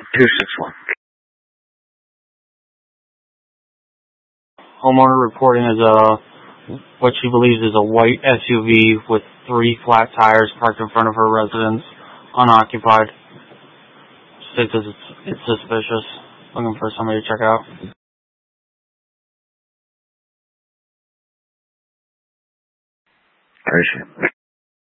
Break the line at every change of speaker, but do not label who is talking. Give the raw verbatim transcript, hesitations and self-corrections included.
two six one.
Homeowner reporting is a what she believes is a white S U V with three flat tires parked in front of her residence, unoccupied. She says it's, it's suspicious. Looking for somebody to check out.
Appreciate it.